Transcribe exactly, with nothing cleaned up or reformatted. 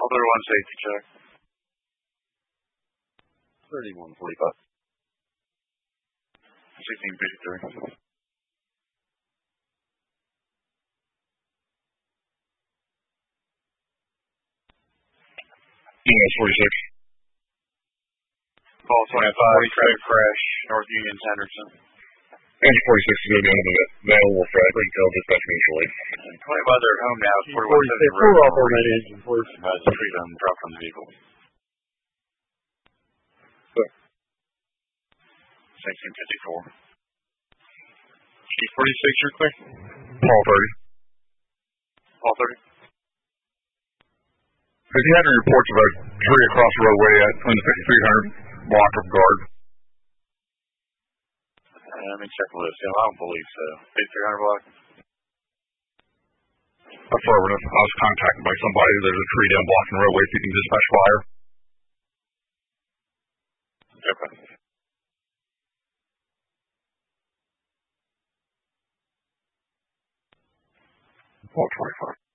thirty-one safety check. thirty-one forty-five. sixteen fifty-three. E M S forty-six. Call twenty-five, traffic crash, North Union, Sanderson. Engine forty-six is going to be on the available for retail dispatch mutually. twenty-five, they're home now. forty-one seventy road. Pull off on that engine, please. Advise the three gun drop from the vehicle. sixteen fifty-four. Chief forty-six, you're clear? Paul thirty. Paul thirty. Have you had any reports of a tree across the roadway at on the fifty-three hundred block of guard? Uh, let me check the list. I don't believe so. fifty-three hundred block. Affirmative. I was contacted by somebody. There's a tree down blocking the roadway. If you can dispatch fire. Okay. Paul twenty-five.